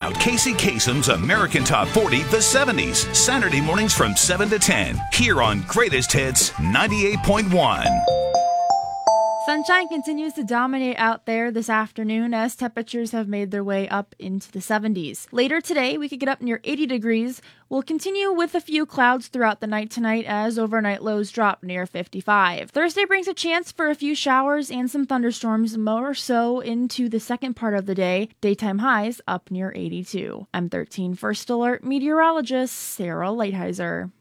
out Casey Kasem's American Top 40 The 70s, Saturday mornings from 7 to 10, here on Greatest Hits 98.1. Sunshine continues to dominate out there this afternoon as temperatures have made their way up into the 70s. Later today, we could get up near 80 degrees. We'll continue with a few clouds throughout the night tonight as overnight lows drop near 55. Thursday brings a chance for a few showers and some thunderstorms, more so into the second part of the day. Daytime highs up near 82. I'm 13 First Alert meteorologist Sarah Lighthizer.